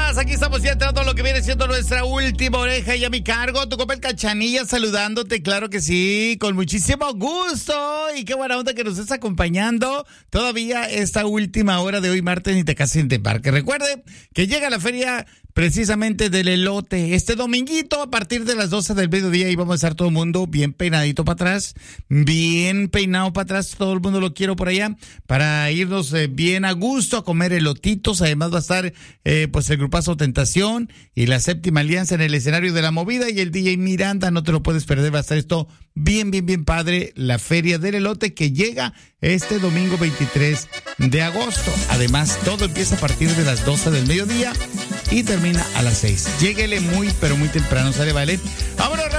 más? Aquí estamos ya entrando a lo que viene siendo nuestra última oreja y a mi cargo. Tu compa el Cachanilla saludándote, claro que sí, con muchísimo gusto. Y qué buena onda que nos estés acompañando todavía esta última hora de hoy, martes, ni te cases ni te embarques. Recuerde que llega la feria precisamente del elote. Este dominguito a partir de las 12 del mediodía y vamos a estar todo el mundo bien peinadito para atrás, bien peinado para atrás, todo el mundo lo quiero por allá, para irnos bien a gusto a comer elotitos. Además va a estar pues el grupazo Tentación y la Séptima Alianza en el escenario de la movida y el DJ Miranda, no te lo puedes perder, va a estar esto bien padre, la feria del elote que llega este domingo 23 de agosto. Además, todo empieza a partir de las 12 del mediodía y termina a las 6. Lléguele muy, pero muy temprano, ¿sale? Vale. Vámonos.